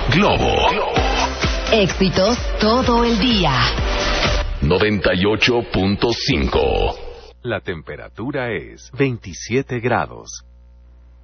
Globo. Éxitos todo el día. 98.5. La temperatura es 27 grados.